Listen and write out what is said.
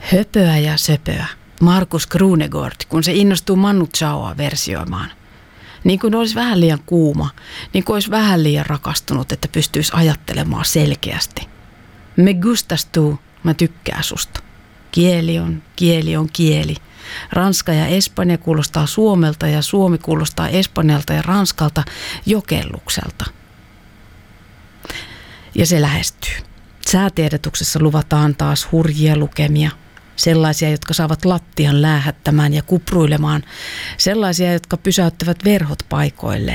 Höpöä ja söpöä. Markus Krunegård, kun se innostuu Manu Chaoa versioimaan. Niin kuin olisi vähän liian kuuma, niin kuin olisi vähän liian rakastunut, että pystyisi ajattelemaan selkeästi. Me gustastuu, mä tykkään susta. Kieli on kieli. Ranska ja Espanja kuulostaa Suomelta ja Suomi kuulostaa Espanjalta ja Ranskalta jokellukselta. Ja se lähestyy. Säätiedotuksessa luvataan taas hurjia lukemia. Sellaisia, jotka saavat lattian läähättämään ja kupruilemaan. Sellaisia, jotka pysäyttävät verhot paikoilleen.